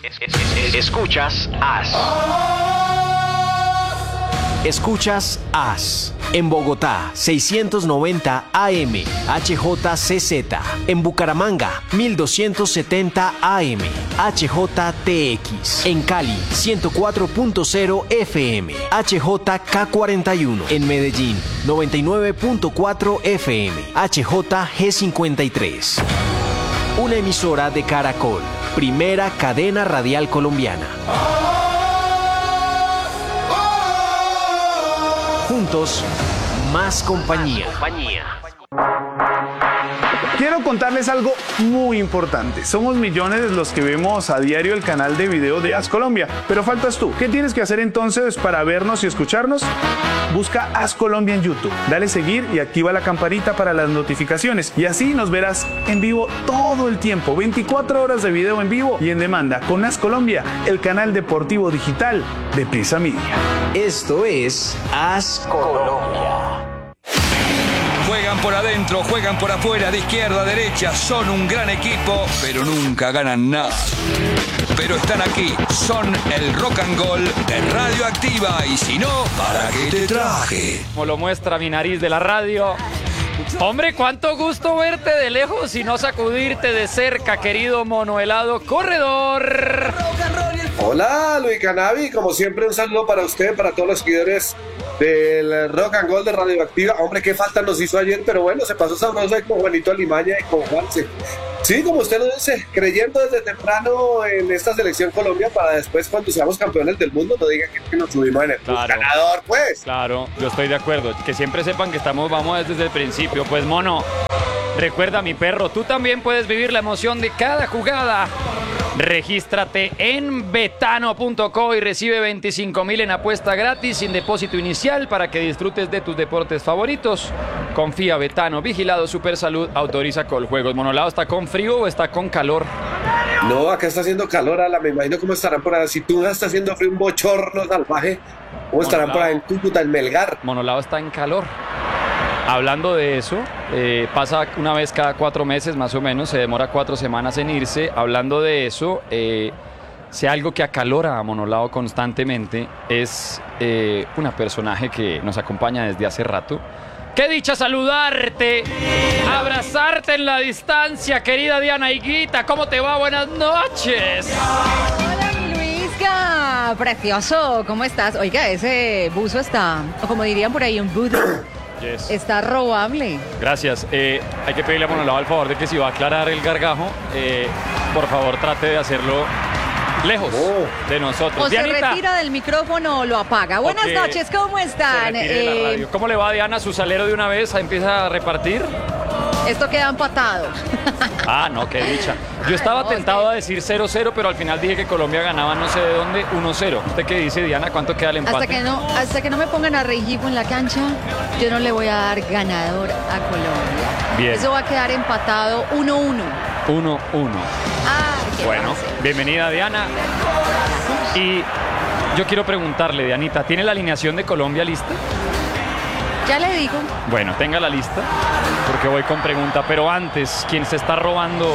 Escuchas AS. Escuchas AS. En Bogotá, 690 AM, HJCZ. En Bucaramanga, 1270 AM, HJTX. En Cali, 104.0 FM, HJK41. En Medellín, 99.4 FM, HJG53. Una emisora de Caracol, primera cadena radial colombiana. Juntos, más compañía. Quiero contarles algo muy importante. Somos millones los que vemos a diario el canal de video de AS Colombia, pero faltas tú. ¿Qué tienes que hacer entonces para vernos y escucharnos? Busca AS Colombia en YouTube, dale seguir y activa la campanita para las notificaciones y así nos verás en vivo todo el tiempo, 24 horas de video en vivo y en demanda con AS Colombia, el canal deportivo digital de Prisa Media. Esto es AS Colombia. Juegan por adentro, juegan por afuera, de izquierda a derecha, son un gran equipo, pero nunca ganan nada. Pero están aquí, son el Rock and Roll de Radioactiva, y si no, ¿para qué te traje? Como lo muestra mi nariz de la radio. Hombre, cuánto gusto verte de lejos y no sacudirte de cerca, querido mono helado corredor. Hola, Luis Canavi, como siempre un saludo para usted, para todos los seguidores del Rock and Roll de Radioactiva. Hombre, qué falta nos hizo ayer, pero bueno, se pasó sabroso con Juanito Alimaña y con Juanse. Sí, como usted lo dice, creyendo desde temprano en esta selección Colombia para después, cuando seamos campeones del mundo, no digan que nos subimos en el ganador, pues. Claro, yo estoy de acuerdo. Que siempre sepan que vamos desde el principio. Pues, mono, recuerda, mi perro, tú también puedes vivir la emoción de cada jugada. Regístrate en betano.co y recibe 25,000 en apuesta gratis sin depósito inicial para que disfrutes de tus deportes favoritos. Confía, Betano, vigilado Supersalud, autoriza Coljuegos. Monolado, ¿está con frío o está con calor? No, acá está haciendo calor, me imagino cómo estarán por ahí. Si tú está haciendo frío, un bochorno salvaje, ¿cómo estarán por ahí en Cúcuta, en Melgar? Monolado está en calor. Hablando de eso, pasa una vez cada 4 meses más o menos, se demora 4 semanas en irse. Hablando de eso, si algo que acalora a Monolado constantemente es una personaje que nos acompaña desde hace rato. ¡Qué dicha saludarte! Abrazarte en la distancia, querida Diana Higuita. ¿Cómo te va? Buenas noches. Hola, mi Luisca. Precioso. ¿Cómo estás? Oiga, ese buzo está, o como dirían por ahí, un buzo. Yes. Está robable. Gracias. Hay que pedirle a Monolado el favor de que si va a aclarar el gargajo, por favor trate de hacerlo lejos de nosotros. O Dianita, se retira del micrófono o lo apaga. Buenas noches, ¿cómo están? ¿Cómo le va, Diana? ¿Su salero de una vez empieza a repartir? Esto queda empatado. Ah, no, qué dicha. Yo estaba tentado a decir 0-0, pero al final dije que Colombia ganaba no sé de dónde, 1-0. ¿Usted qué dice, Diana? ¿Cuánto queda el empate? Hasta que no me pongan a Regipo en la cancha, yo no le voy a dar ganador a Colombia. Bien. Eso va a quedar empatado 1-1. 1-1. Bueno, bienvenida, Diana. Y yo quiero preguntarle, Dianita, ¿tiene la alineación de Colombia lista? Ya le digo. Bueno, tenga la lista, porque voy con pregunta. Pero antes, quien se está robando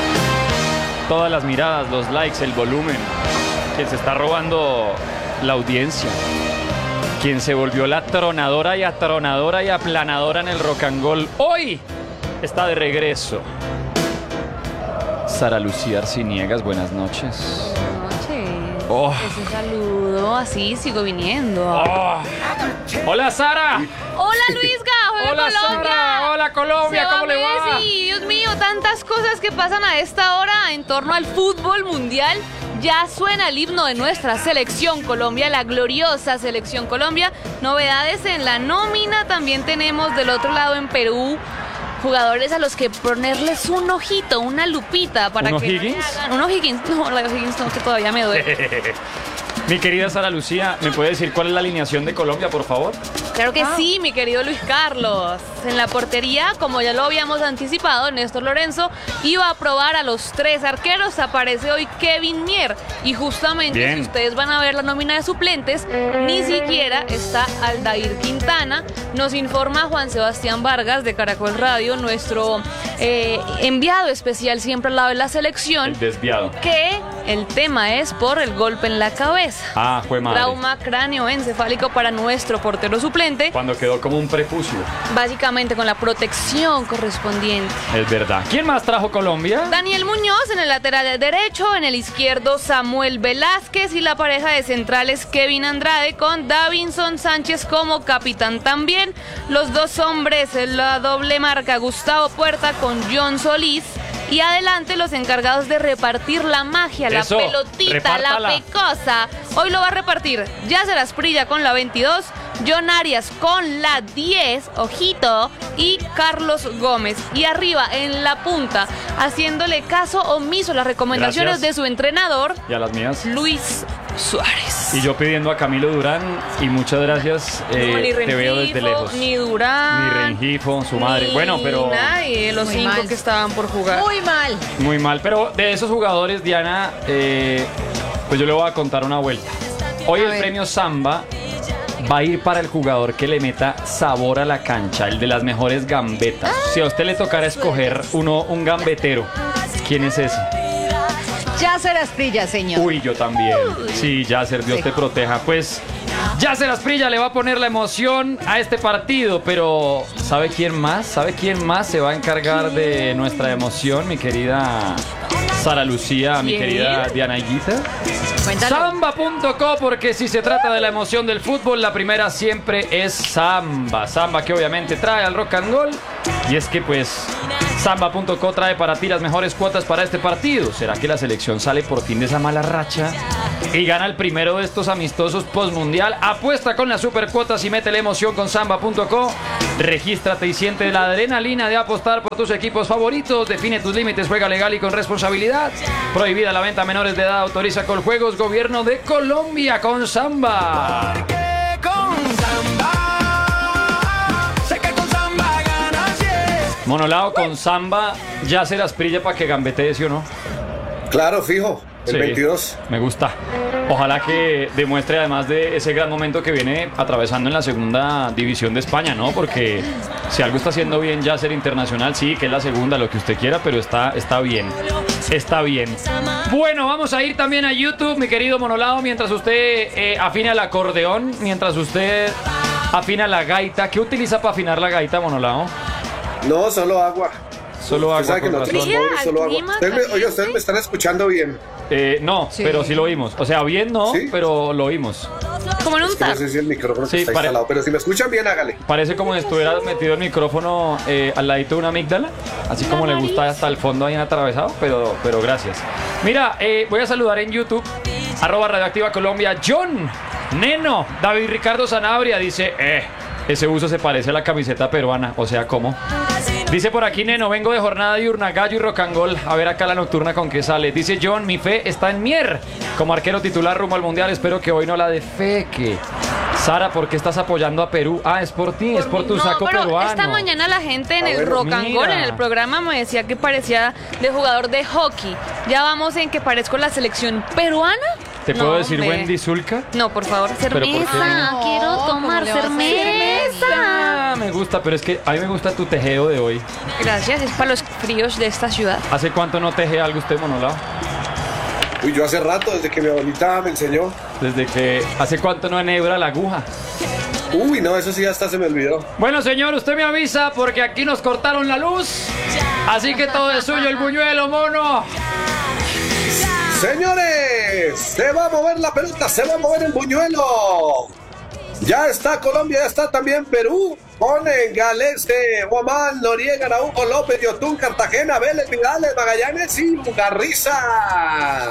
todas las miradas, los likes, el volumen, quien se está robando la audiencia, quien se volvió la tronadora y atronadora y aplanadora en el rock and roll, hoy está de regreso. Sara Lucía Arciniegas, buenas noches. Oh. Ese saludo, así sigo viniendo. Oh. Hola, Sara. Hola, Luisga. Hola, Colombia. Sara. Hola, Colombia. ¿Cómo le va? Sí, Dios mío, tantas cosas que pasan a esta hora en torno al fútbol mundial. Ya suena el himno de nuestra selección Colombia, la gloriosa selección Colombia. Novedades en la nómina. También tenemos del otro lado en Perú jugadores a los que ponerles un ojito, una lupita para ¿Uno que Higgins? ¿Uno Higgins? No, la de Higgins no, que todavía me duele. Mi querida Sara Lucía, ¿me puede decir cuál es la alineación de Colombia, por favor? Claro que sí, mi querido Luis Carlos. En la portería, como ya lo habíamos anticipado, Néstor Lorenzo iba a probar a los 3 arqueros. Aparece hoy Kevin Mier. Y justamente, Bien. si ustedes van a ver la nómina de suplentes, ni siquiera está Aldair Quintana. Nos informa Juan Sebastián Vargas de Caracol Radio, nuestro enviado especial siempre al lado de la selección. El desviado. Que El tema es por el golpe en la cabeza. Ah, fue madre. Trauma cráneoencefálico para nuestro portero suplente. Cuando quedó como un prepucio. Básicamente con la protección correspondiente. Es verdad. ¿Quién más trajo Colombia? Daniel Muñoz en el lateral derecho, en el izquierdo Samuel Velázquez y la pareja de centrales Kevin Andrade con Davinson Sánchez como capitán también. Los dos hombres en la doble marca Gustavo Puerta con John Solís. Y adelante los encargados de repartir la magia, Eso, la pelotita, repártala. la pecosa. Hoy lo va a repartir Yasser Asprilla con la 22, John Arias con la 10, ojito, y Carlos Gómez. Y arriba, en la punta, haciéndole caso omiso a las recomendaciones Gracias. de su entrenador, Y a las mías. Luis Suárez. Y yo pidiendo a Camilo Durán, y muchas gracias, No, ni te veo desde Rengifo, lejos. ni Durán, Ni Rengifo, su madre. ni Bueno, pero nadie de los Muy 5 mal. que estaban por jugar. Muy mal. muy mal. Pero de esos jugadores, Diana, pues yo le voy a contar una vuelta. Hoy A el ver. premio Samba va a ir para el jugador que le meta sabor a la cancha, el de las mejores gambetas. Si a usted le tocara escoger un gambetero, ¿quién es ese? Yasser Asprilla, señor. Uy, yo también. Sí, Yasser, Dios Sí. te proteja. Pues Yasser Asprilla le va a poner la emoción a este partido, pero ¿sabe quién más? ¿Sabe quién más se va a encargar de nuestra emoción, mi querida Sara Lucía, mi ¿Quién? querida Diana Higuita? Cuéntalo. Samba.co, porque si se trata de la emoción del fútbol, la primera siempre es Samba. Samba que obviamente trae al rock and roll. Y es que pues Samba.co trae para ti las mejores cuotas para este partido. ¿Será que la selección sale por fin de esa mala racha y gana el primero de estos amistosos postmundial? Apuesta con las supercuotas y mete la emoción con Samba.co. Regístrate y siente la adrenalina de apostar por tus equipos favoritos. Define tus límites, juega legal y con responsabilidad. Prohibida la venta a menores de edad. Autoriza Coljuegos, Gobierno de Colombia con Samba. Monolao con Samba, Yasser Asprilla para que gambetee, ¿sí o no? Claro, fijo. El Sí, 22. me gusta. Ojalá que demuestre además de ese gran momento que viene atravesando en la segunda división de España, ¿no? Porque si algo está haciendo bien Yasser Internacional, sí, que es la segunda, lo que usted quiera, pero está bien. Está bien. Bueno, vamos a ir también a YouTube, mi querido Monolao, mientras usted afina el acordeón, mientras usted afina la gaita. ¿Qué utiliza para afinar la gaita, Monolao? No, solo agua. Solo Usted agua sabe que con nosotros razón. pobres solo agua. Clima, Ustedes me están escuchando bien. No, Sí. pero sí lo oímos. O sea, bien no, ¿Sí? pero lo oímos. Como en un Es que no taco. sé si el micrófono Sí, está instalado, pero si me escuchan bien, hágale. Parece como si estuviera metido el micrófono al ladito de una amígdala, así como le gusta hasta el fondo ahí en atravesado, pero gracias. Mira, voy a saludar en YouTube, @Radioactiva Colombia, John, Neno, David Ricardo Sanabria, dice, ese uso se parece a la camiseta peruana, o sea, ¿cómo? Dice por aquí, Neno, vengo de jornada diurna, gallo y rock and roll, a ver acá la nocturna con qué sale. Dice John, mi fe está en Mier, como arquero titular rumbo al Mundial, espero que hoy no la defeque. Sara, ¿por qué estás apoyando a Perú? Ah, es por ti, es por tu saco pero peruano. esta mañana la gente en el bueno, Rock and Roll, mira. en el programa, me decía que parecía de jugador de hockey. Ya vamos en que parezco la selección peruana. ¿Te No, puedo decir hombre. Wendy Zulka? No, por favor, ¿Pero por qué cerveza. no? Quiero ¿Cómo tomar le vas a hacer cerveza. Ah, me gusta, pero es que a mí me gusta tu tejeo de hoy. Gracias, es para los fríos de esta ciudad. ¿Hace cuánto no teje algo usted, Monolao? Uy, yo hace rato, desde que mi abuelita me enseñó. Desde que... ¿Hace cuánto no enhebra la aguja? Uy, no, eso sí hasta se me olvidó. Bueno, señor, usted me avisa porque aquí nos cortaron la luz. Así que todo es suyo, el buñuelo, mono. Señores, se va a mover la pelota, se va a mover el buñuelo. Ya está Colombia, ya está también Perú. Ponen Galese, Guamán, Noriega, Araujo, López, Yotún, Cartagena, Vélez, Vidales, Magallanes y Ugarriza.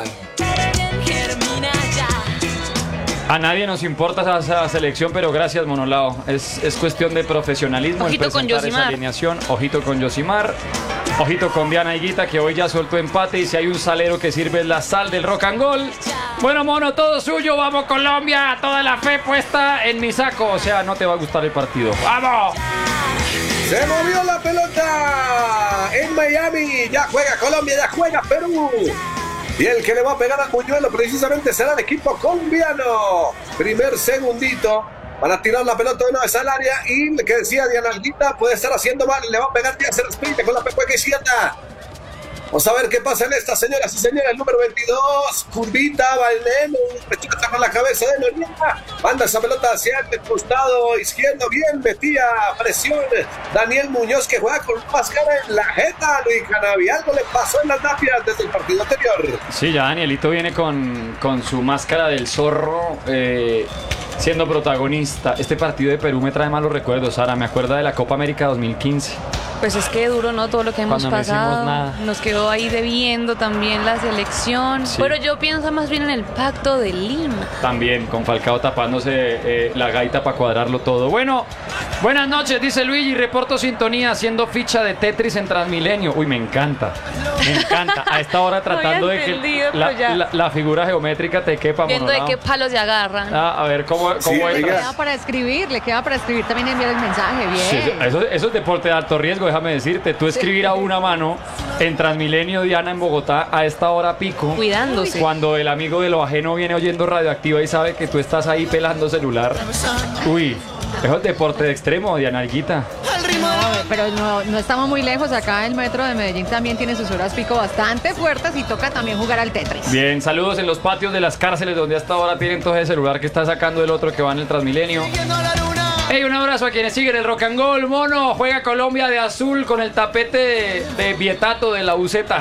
A nadie nos importa esa selección, pero gracias, Monolao. Es cuestión de profesionalismo. el Ojito con presentar esa Yosimar. alineación. Ojito con Yosimar. Ojito con Diana Higuita, que hoy ya soltó empate. Y si hay un salero que sirve es la sal del rock and roll. Bueno, mono, todo suyo. Vamos, Colombia. Toda la fe puesta en mi saco. O sea, no te va a gustar el partido. ¡Vamos! Se movió la pelota en Miami. Ya juega Colombia, ya juega Perú. Y el que le va a pegar al buñuelo precisamente será el equipo colombiano. Primer segundito. Van a tirar la pelota de una vez al área. Y que decía Diana Alguita puede estar haciendo mal. Le va a pegar Yasser Asprilla con la pecueca izquierda. Vamos a ver qué pasa en esta, señoras y señores. El número 22, curvita, Valneno, rechaza con la cabeza de Noriega. Manda esa pelota hacia el costado izquierdo, bien metía presión. Daniel Muñoz, que juega con máscara en la jeta. Luis Canavi, algo le pasó en las tapias desde el partido anterior. Sí, ya Danielito viene con su máscara del zorro, siendo protagonista. Este partido de Perú me trae malos recuerdos, Sara. Me acuerda de la Copa América 2015. Pues es que duro, ¿no? Todo lo que hemos Cuando no hicimos pasado. nada. Nos quedó ahí debiendo también la selección. Sí. Pero yo pienso más bien en el Pacto de Lima. También, con Falcao tapándose la gaita para cuadrarlo todo. Bueno, buenas noches, dice Luigi. Reporto sintonía haciendo ficha de Tetris en Transmilenio. Uy, me encanta. Me encanta. A esta hora tratando No de había que entendido, pero ya. la figura geométrica te quepa, Viendo de monolado. qué palos se agarran. A ver, ¿cómo Sí, entra? oiga. Le queda para escribir también enviar el mensaje, bien. Sí, eso es deporte de alto riesgo, déjame decirte. Tú escribir a una mano en Transmilenio, Diana, en Bogotá, a esta hora pico. Cuidándose. Cuando el amigo de lo ajeno viene oyendo Radioactiva y sabe que tú estás ahí pelando celular. Uy, eso es deporte de extremo, Diana Alguita. Pero no estamos muy lejos. Acá el metro de Medellín también tiene sus horas pico bastante fuertes y toca también jugar al Tetris. Bien, saludos en los patios de las cárceles donde hasta ahora tienen todo ese celular que está sacando el otro que va en el Transmilenio. Hey, un abrazo a quienes siguen el Rock and Roll. Mono, juega Colombia de azul con el tapete de Vietato de la Buceta.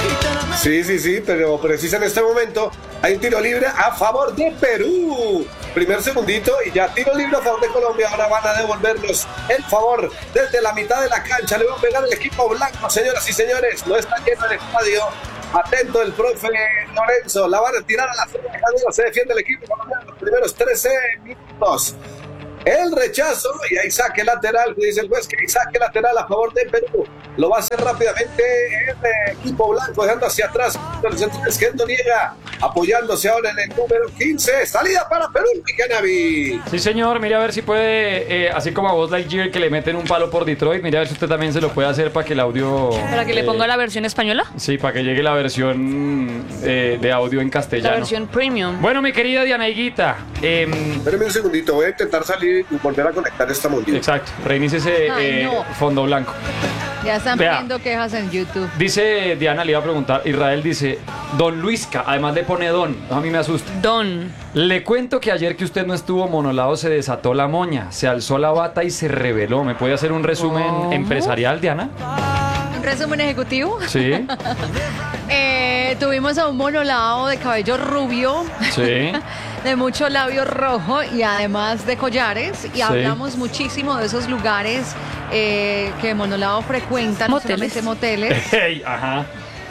Sí, pero precisa en este momento. Hay un tiro libre a favor de Perú. Primer segundito y ya tiro libre a favor de Colombia. Ahora van a devolvernos el favor desde la mitad de la cancha. Le va a pegar el equipo blanco, señoras y señores. No está lleno el estadio. Atento el profe Lorenzo. La van a tirar a la franja. Se defiende el equipo colombiano los primeros 13 minutos. El rechazo y hay saque lateral, dice el juez que hay saque lateral a favor de Perú. Lo va a hacer rápidamente el equipo blanco, dejando hacia atrás el centro que Noriega, apoyándose ahora en el número 15. Salida para Perú, Canavi. Sí, señor, mire a ver si puede, así como a Buzz Lightyear que le meten un palo por Detroit, mire a ver si usted también se lo puede hacer para que el audio... ¿Para que le ponga la versión española? Sí, para que llegue la versión de audio en La castellano. versión premium. Bueno, mi querida Diana Higuita, Espérame un segundito, voy a intentar salir y volver a conectar esta mundial. exacto, reiníciese Ay, no. fondo blanco. Ya están Vea. pidiendo quejas en YouTube. Dice Diana, le iba a preguntar, Israel dice, Don Luisca, además le pone Don, a mí me asusta. Don. Le cuento que ayer que usted no estuvo, Monolado se desató la moña, se alzó la bata y se reveló. ¿Me puede hacer un resumen ¿Cómo? empresarial, Diana? Un resumen ejecutivo. Sí, Tuvimos a un monolado de cabello rubio, sí. de mucho labio rojo y además de collares. Y Sí. hablamos muchísimo de esos lugares que Monolado frecuenta, no Moteles. solamente moteles. Hey, ajá.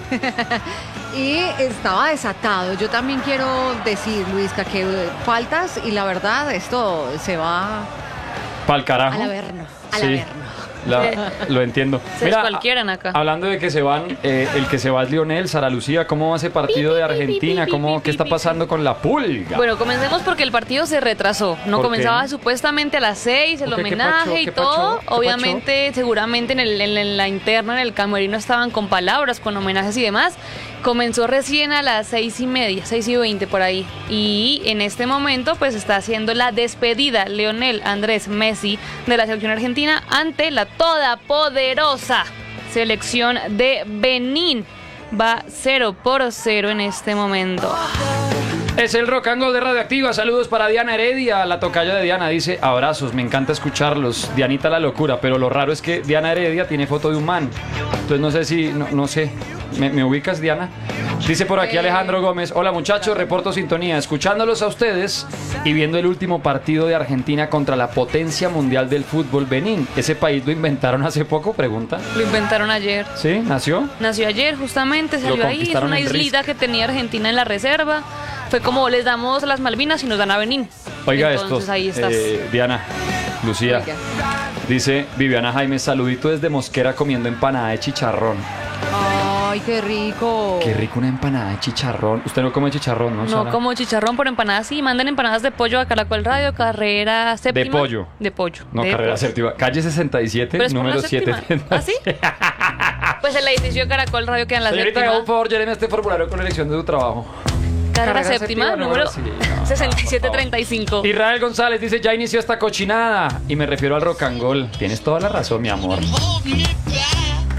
Y estaba desatado. Yo también quiero decir, Luisca, que faltas y la verdad esto se va Pa'l carajo. al averno. Al Sí. averno. Lo entiendo. Se descualquieran acá. Hablando de que se van, el que se va es Lionel, Sara Lucía, ¿cómo va ese partido de Argentina? ¿Qué está pasando con la pulga? Bueno, comencemos porque el partido se retrasó. No ¿Por comenzaba qué? supuestamente a las 6, el ¿Por qué? ¿Qué homenaje pacho? y ¿Qué todo. pacho? ¿Qué Obviamente, seguramente en la interna, en el camerino, estaban con palabras, con homenajes y demás. Comenzó recién a las 6:30, 6:20 por ahí. Y en este momento, pues está haciendo la despedida Lionel Andrés Messi de la selección argentina ante la todopoderosa selección de Benín. Va 0-0 en este momento. Es el Rock and Roll de Radioactiva. Saludos para Diana Heredia, la tocaya de Diana. Dice, abrazos, me encanta escucharlos. Dianita la locura, pero lo raro es que Diana Heredia tiene foto de un man. Entonces no sé si, no sé, ¿me ubicas, Diana? Dice por aquí Alejandro Gómez, hola muchachos, reporto sintonía, escuchándolos a ustedes y viendo el último partido de Argentina contra la potencia mundial del fútbol, Benín. ¿Ese país lo inventaron hace poco? Pregunta. Lo inventaron ayer. ¿Sí? ¿Nació? Nació ayer, justamente, salió ahí. Es conquistaron una en islita Risco. que tenía Argentina en la reserva. Fue como les damos las Malvinas y nos dan a Benín. Oiga Entonces, esto, ahí estás. Diana, Lucía, Oiga. dice Viviana Jaime, saludito desde Mosquera comiendo empanada de chicharrón. Ay, qué rico. Qué rico una empanada de chicharrón. Usted no come chicharrón, ¿no, No Sara? como chicharrón por empanadas, sí. Mandan empanadas de pollo a Caracol Radio, carrera séptima. De pollo. De pollo. No, de carrera pollo. séptima. Calle 67, Pero es por número la séptima. 7. ¿Ah, sí? Pues el edificio de Caracol Radio queda en la Señorita, haga séptima. un favor, lléneme este formulario con elección de su trabajo. Carrera carrera séptima, séptima, número número sí, no, 6735. Israel González dice, ya inició esta cochinada. Y me refiero al rock and roll. Tienes toda la razón, mi amor.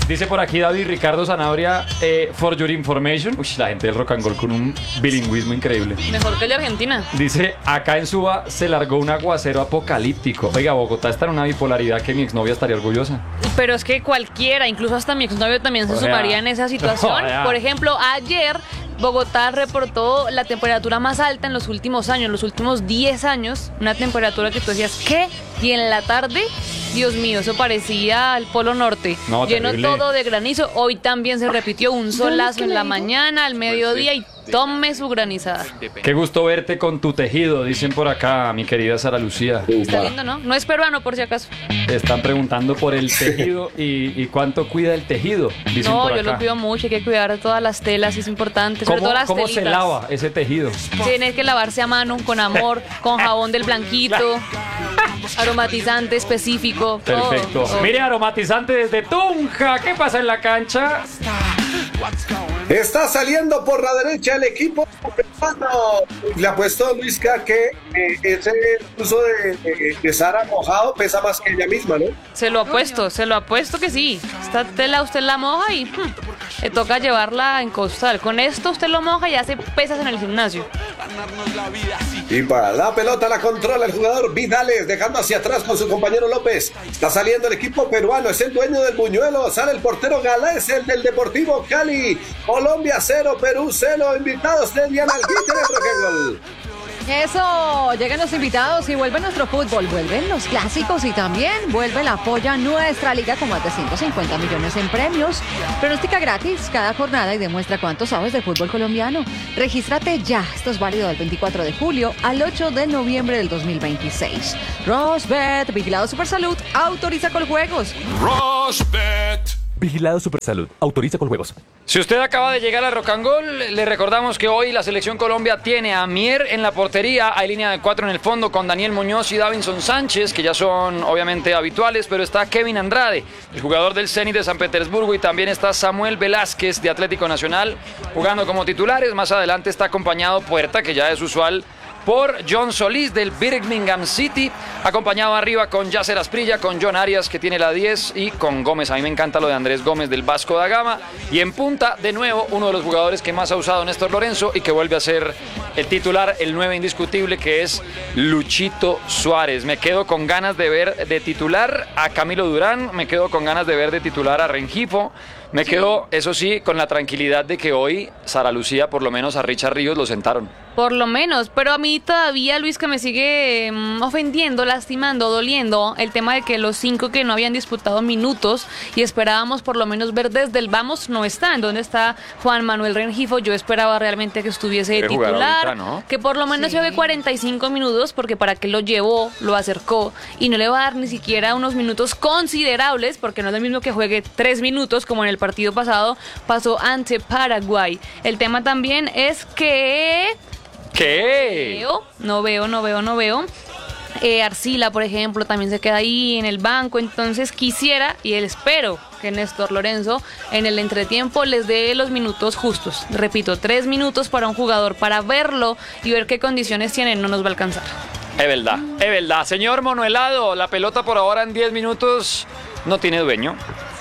Dice por aquí David Ricardo Sanabria, for your information. Uy, la gente del Rock and Roll con un bilingüismo increíble. Mejor que el de Argentina. Dice, acá en Suba se largó un aguacero apocalíptico. Oiga, Bogotá está en una bipolaridad que mi exnovia estaría orgullosa. Pero es que cualquiera, incluso hasta mi exnovio también se O sea, sumaría en esa situación. no, ya. Por ejemplo, ayer Bogotá reportó la temperatura más alta en los últimos años, los últimos 10 años. Una temperatura que tú decías, ¿qué? Y en la tarde, Dios mío, eso parecía el Polo Norte. No, lleno terrible. todo de granizo. Hoy también se repitió un solazo en la mañana, al mediodía y tome su granizada. Qué gusto verte con tu tejido, dicen por acá, mi querida Sara Lucía. Está lindo, ¿no? No es peruano, por si acaso. Están preguntando por el tejido y cuánto cuida el tejido, dicen No, por yo acá. lo cuido mucho, hay que cuidar todas las telas, es importante, sobre todo las ¿Cómo telitas. se lava ese tejido? Tiene que lavarse a mano, con amor, con jabón del blanquito, aromatizante específico. todo, Perfecto. todo. Mire, aromatizante desde Tunja. ¿Qué pasa en la cancha? Está saliendo por la derecha el equipo peruano. Le apuesto Luisca que ese uso de Sara mojado pesa más que ella misma, ¿no? Se lo apuesto que sí. Esta tela usted la moja y le toca llevarla en costal. Con esto usted lo moja y hace pesas en el gimnasio. Y para la pelota la controla el jugador Vidales, dejando hacia atrás con su compañero López. Está saliendo el equipo peruano, es el dueño del buñuelo. Sale el portero Galés, el del Deportivo Cali. Colombia 0, Perú 0. Invitados de Diana Alguite de Rock and Roll. Eso, llegan los invitados y vuelve nuestro fútbol, vuelven los clásicos y también vuelve la polla nuestra liga con más de 150 millones en premios. Pronóstica gratis cada jornada y demuestra cuánto sabes del fútbol colombiano. Regístrate ya, esto es válido del 24 de julio al 8 de noviembre del 2026. Rosbet, Vigilado Supersalud, autoriza con juegos. Vigilado Supersalud. Autoriza con juegos. Si usted acaba de llegar a Rock and Roll, le recordamos que hoy la Selección Colombia tiene a Mier en la portería. Hay línea de 4 en el fondo con Daniel Muñoz y Davinson Sánchez, que ya son obviamente habituales, pero está Kevin Andrade, el jugador del Zenit de San Petersburgo, y también está Samuel Velázquez de Atlético Nacional jugando como titulares. Más adelante está acompañado Puerta, que ya es usual, por John Solís del Birmingham City, acompañado arriba con Yasser Asprilla, con John Arias, que tiene la 10, y con Gómez. A mí me encanta lo de Andrés Gómez del Vasco da Gama. Y en punta, de nuevo, uno de los jugadores que más ha usado Néstor Lorenzo y que vuelve a ser el titular, el 9 indiscutible, que es Luchito Suárez. Me quedo con ganas de ver de titular a Camilo Durán, me quedo con ganas de ver de titular a Rengifo. Me quedo, eso sí, con la tranquilidad de que hoy Sara Lucía, por lo menos a Richard Ríos, lo sentaron. Por lo menos, pero a mí todavía, Luis, que me sigue ofendiendo, lastimando, doliendo el tema de que los 5 que no habían disputado minutos y esperábamos por lo menos ver desde el vamos no están. ¿Dónde está Juan Manuel Rengifo? Yo esperaba realmente que estuviese de Debe jugar titular, ahorita, ¿no? que por lo menos lleve 45 minutos, porque para qué lo llevó, lo acercó y no le va a dar ni siquiera unos minutos considerables, porque no es lo mismo que juegue 3 minutos como en el partido pasado pasó ante Paraguay. El tema también es que ¿Qué? no veo. Arcila, por ejemplo, también se queda ahí en el banco. Entonces quisiera y espero que Néstor Lorenzo en el entretiempo les dé los minutos justos. Repito, 3 minutos para un jugador, para verlo y ver qué condiciones tiene. No nos va a alcanzar. Es verdad. Señor Monoelado, la pelota por ahora en 10 minutos no tiene dueño.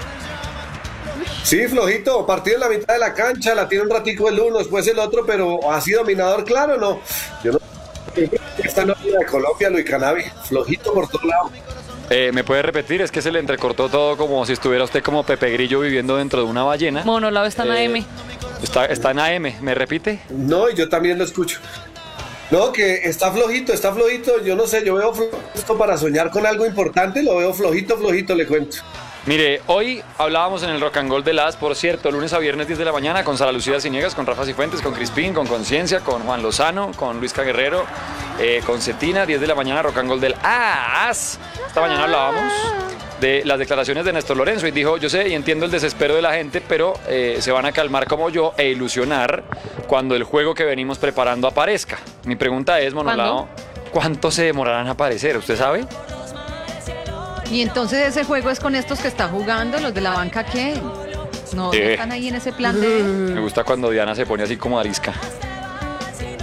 Sí, flojito, partido en la mitad de la cancha, la tiene un ratico el uno, después el otro, pero así dominador, claro, no. Yo no. Esta no es la de Colombia, Luis Canavi, flojito por todos lados. ¿Me puede repetir? Es que se le entrecortó todo como si estuviera usted como Pepe Grillo viviendo dentro de una ballena. Monolao está en AM. Está en AM, ¿me repite? No, yo también lo escucho. No, que está flojito, yo no sé, yo veo flojito para soñar con algo importante, lo veo flojito, le cuento. Mire, hoy hablábamos en el Rock and Roll de las, por cierto, lunes a viernes 10 de la mañana con Sara Lucía Ciniegas, con Rafa Cifuentes, con Crispín, con Conciencia, con Juan Lozano, con Luisca Guerrero, con Cetina, 10 de la mañana Rock and Roll del AS. Esta mañana hablábamos de las declaraciones de Néstor Lorenzo y dijo, yo sé y entiendo el desespero de la gente, pero se van a calmar como yo e ilusionar cuando el juego que venimos preparando aparezca. Mi pregunta es, Monolao, ¿cuánto se demorarán a aparecer? ¿Usted sabe? Y entonces ese juego es con estos que está jugando, los de la banca que no están ahí en ese plan de... Me gusta cuando Diana se pone así como arisca.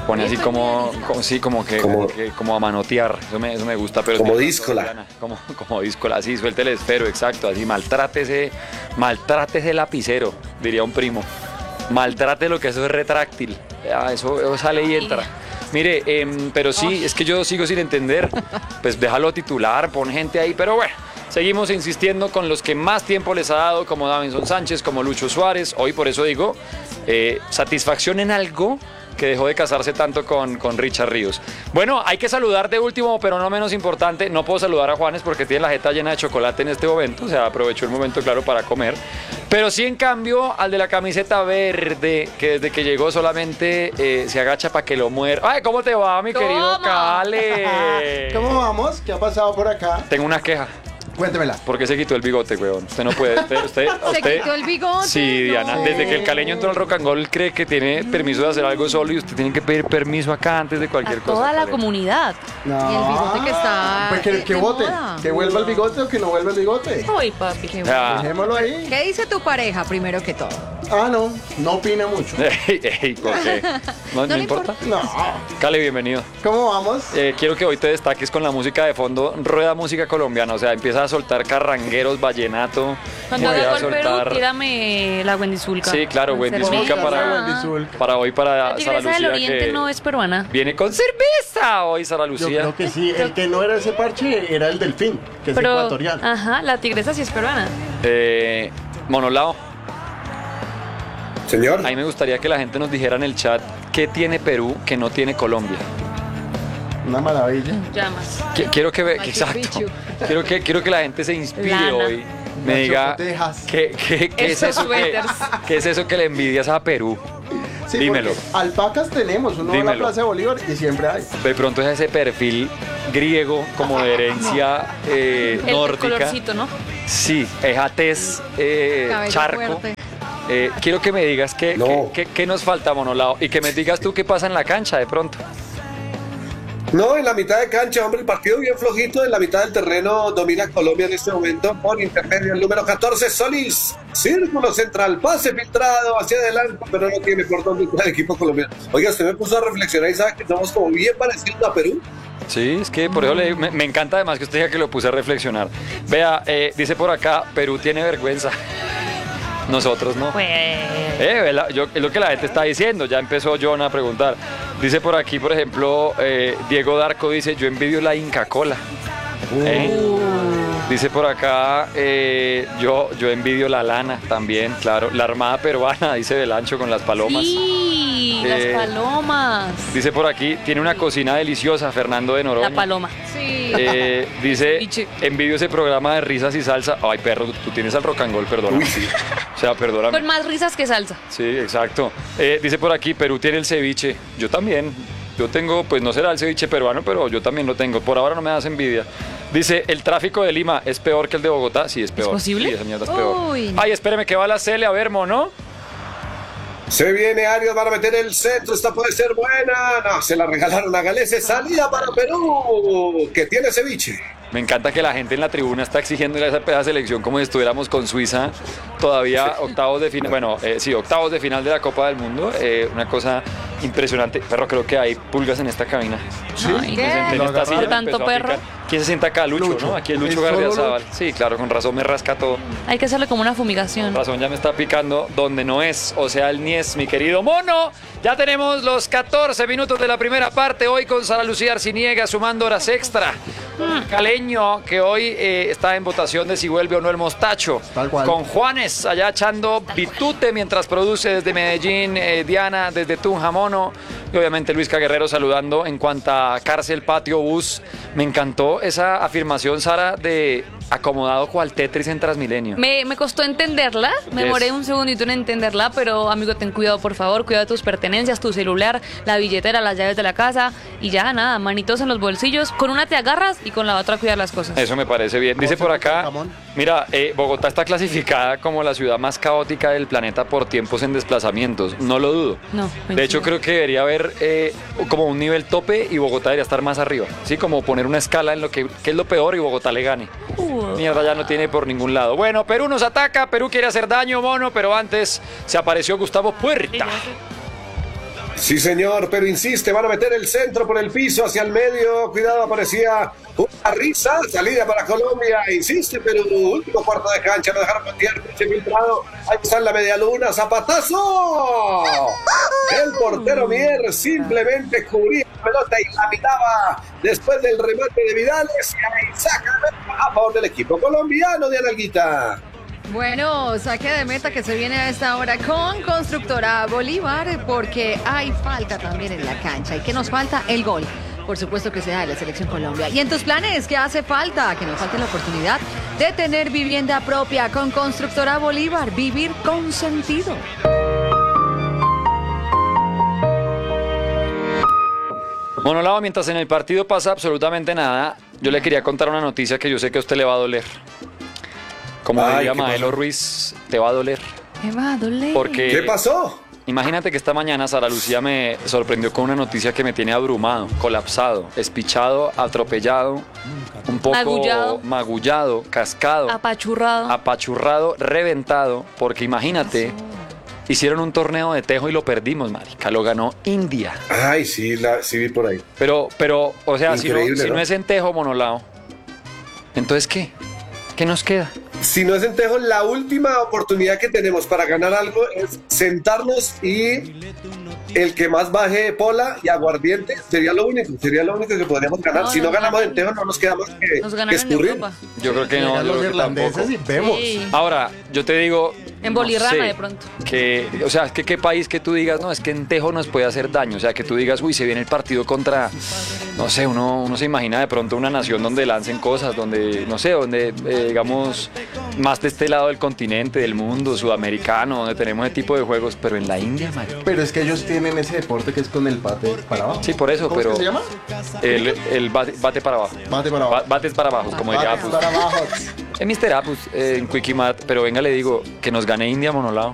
Pone así Eso como, es como sí, como que, Como- como a manotear. Eso me gusta, pero es Como de- díscola. Como díscola, así, suelte el esfero, exacto, así, maltrate ese lapicero, diría un primo. Maltrate lo que eso es retráctil. Eso sale y entra. Mire, pero sí, es que yo sigo sin entender. Pues déjalo titular, pon gente ahí, pero bueno. Seguimos insistiendo con los que más tiempo les ha dado, como Davinson Sánchez, como Lucho Suárez. Hoy, por eso digo, satisfacción en algo que dejó de casarse tanto con Richard Ríos. Bueno, hay que saludar de último, pero no menos importante. No puedo saludar a Juanes porque tiene la jeta llena de chocolate en este momento. O sea, aprovechó el momento, claro, para comer. Pero sí, en cambio, al de la camiseta verde, que desde que llegó solamente se agacha para que lo muera. ¡Ay, cómo te va, mi querido ¿Cómo? Cale! ¿Cómo vamos? ¿Qué ha pasado por acá? Tengo una queja. Cuéntemela. ¿Por qué se quitó el bigote, weón? Usted no puede. Usted ¿Se quitó el bigote? Sí, Diana. No. Desde que el caleño entró al Rock and Roll, cree que tiene permiso de hacer algo solo y usted tiene que pedir permiso acá antes de cualquier A cosa. toda la Cale. comunidad. No. Y el bigote que está Pues que de vote. moda. Que vuelva el bigote o que no vuelva el bigote. Uy, papi. Qué Ah. Dejémoslo ahí. ¿Qué dice tu pareja primero que todo? Ah, no opina mucho. Ey, ¿por qué? ¿No le importa? No. Cale, bienvenido. ¿Cómo vamos? Quiero que hoy te destaques con la música de fondo. Rueda música colombiana. O sea, empieza a soltar carrangueros, vallenato. Cuando Voy haga a gol Perú, soltar- tírame la Wendy Zulka. Sí, claro, Con Wendy cerveza. Zulka Wendy Zulka. para hoy, para La Sara tigresa del Lucía, Oriente que no es peruana. viene con cerveza hoy, Sara Yo Lucía. creo que sí. El que no era ese parche era el delfín, que es Pero, ecuatoriano. ajá, la tigresa sí es peruana. Monolao, Señor, a mí me gustaría que la gente nos dijera en el chat qué tiene Perú que no tiene Colombia. Una maravilla. Llamas. Quiero que Machu exacto. Picchu. Quiero que la gente se inspire Lana. hoy. Me Las diga chocotejas. qué es Esos eso que, suéteres. qué es eso que le envidias a Perú. Sí, Dímelo. porque alpacas tenemos, uno va a la Dímelo. Plaza de Bolívar y siempre hay. De pronto es ese perfil griego como de herencia El nórdica. colorcito, ¿no? Sí, esa tez Cabello charco. fuerte. Quiero que me digas No. qué nos falta, Monolao, y que me digas tú qué pasa en la cancha de pronto. no, en la mitad de cancha, hombre, el partido bien flojito, en la mitad del terreno domina Colombia en este momento por intermedio el número 14, Solís, círculo central, pase filtrado hacia adelante, pero no tiene por dónde entrar el equipo colombiano. Oiga, usted me puso a reflexionar y sabe que estamos como bien parecidos a Perú. Sí, es que por eso me encanta además que usted diga que lo puse a reflexionar. Vea, dice por acá, Perú tiene vergüenza. Nosotros no. Pues. Es lo que la gente está diciendo, ya empezó John a preguntar. Dice por aquí, por ejemplo, Diego Darco dice, yo envidio la Inca Cola. Dice por acá, yo envidio la lana también, claro. La Armada Peruana, dice Belancho con las palomas. Sí, Eh, las palomas. Dice por aquí, tiene una cocina deliciosa, Fernando de Noroña. La paloma. Sí. Dice, Ceviche. envidio ese programa de risas y salsa. Ay, perro, tú tienes al rock and roll, perdona. O sea, perdóname. Con más risas que salsa. Sí, exacto. Dice por aquí, Perú tiene el ceviche. Yo también. Yo tengo, pues no será el ceviche peruano, pero yo también lo tengo. Por ahora no me das envidia. Dice, el tráfico de Lima es peor que el de Bogotá. Sí, es peor. posible? Sí, esa mierda es peor. Uy. Ay, espéreme que va la Cele a ver, mono. Se viene Arias para meter el centro, esta puede ser buena. No, se la regalaron a Galese, salida para Perú, que tiene ceviche. Me encanta que la gente en la tribuna está exigiendo a esa selección como si estuviéramos con Suiza todavía octavos de final, bueno, sí, octavos de final de la Copa del Mundo, una cosa impresionante. Perro, creo que hay pulgas en esta cabina. Ay, ¿Qué? En Lo esta agarraron. silla me Tanto empezó a perro. picar. ¿Quién se sienta acá? Lucho, Lucho. ¿no? Aquí es Lucho Es solo Gardiazabal. Sí, claro, con razón me rasca todo. Hay que hacerle como una fumigación. Con razón ya me está picando donde no es, o sea, el Nies, mi querido mono. Ya tenemos los 14 minutos de la primera parte, hoy con Sara Lucía Arciniega sumando horas extra. Caleño, que hoy está en votación de si vuelve o no el mostacho. Tal cual. Con Juanes allá echando bitute mientras produce desde Medellín, Diana desde Tunja Mono. Y obviamente Luisca Guerrero saludando en cuanto a cárcel, patio, bus. Me encantó esa afirmación, Sara, de acomodado cual Tetris en Transmilenio. Me costó entenderla, me Yes. demoré un segundito en entenderla, pero amigo, ten cuidado por favor, cuida de tus pertenencias, tu celular, la billetera, las llaves de la casa y ya nada, manitos en los bolsillos, con una te agarras y con la otra cuidar las cosas. Eso me parece bien. Dice por acá, Jamón. mira, Bogotá está clasificada como la ciudad más caótica del planeta por tiempos en desplazamientos. No lo dudo. No, De hecho, creo que debería haber como un nivel tope y Bogotá debería estar más arriba. Sí, como poner una escala en lo que es lo peor y Bogotá le gane. Mierda, ya no tiene por ningún lado. Bueno, Perú nos ataca, Perú quiere hacer daño, mono, pero antes se apareció Gustavo Puerta. Sí, señor, pero insiste, van a meter el centro por el piso hacia el medio. Cuidado, aparecía una risa. Salida para Colombia, insiste, pero último cuarto de cancha, lo dejaron patear, filtrado. Ahí está en la media luna, zapatazo. El portero Mier simplemente cubría la pelota y la miraba después del remate de Vidales. Y ahí saca a favor del equipo colombiano de Analguita. Bueno, saque de meta que se viene a esta hora con Constructora Bolívar, porque hay falta también en la cancha. ¿Y qué nos falta? El gol. Por supuesto que sea de la Selección Colombia. ¿Y en tus planes qué hace falta? Que nos falte la oportunidad de tener vivienda propia con Constructora Bolívar. Vivir con sentido. Monolao, mientras en el partido pasa absolutamente nada, yo le quería contar una noticia que yo sé que a usted le va a doler. Como diría Maelo Ruiz, te va a doler. Me va a doler. Porque ¿Qué pasó? imagínate que esta mañana Sara Lucía me sorprendió con una noticia que me tiene abrumado, colapsado, espichado, atropellado, un poco magullado, cascado, apachurrado, reventado, porque imagínate, hicieron un torneo de tejo y lo perdimos, marica, lo ganó India. Ay, sí, sí vi por ahí. Pero, o sea, si no es en tejo, Monolao, entonces ¿qué? ¿Qué nos queda? Si no es en tejo, la última oportunidad que tenemos para ganar algo es sentarnos y el que más baje pola y aguardiente sería lo único que podríamos ganar. Si no ganamos en tejo, no nos queda más que escurrir. Yo creo que no. Los irlandeses y vemos. Sí. Ahora, yo te digo... En Bolirrana de pronto. O sea, qué país que tú digas, no, es que en tejo nos puede hacer daño. O sea, que tú digas, uy, se viene el partido contra... No sé, uno se imagina de pronto una nación donde lancen cosas, donde, no sé, donde, digamos, más de este lado del continente, del mundo, sudamericano, donde tenemos ese tipo de juegos, pero en la India, marica. Pero es que ellos tienen ese deporte que es con el bate para abajo. Sí, por eso, ¿Cómo pero... es que se llama? El bate para abajo. Bate para abajo. Bates para abajo, como diría Bates Apus. para abajo. En Mr. Apus, en Quickie Mat, pero venga, le digo, que nos gane India, Monolao.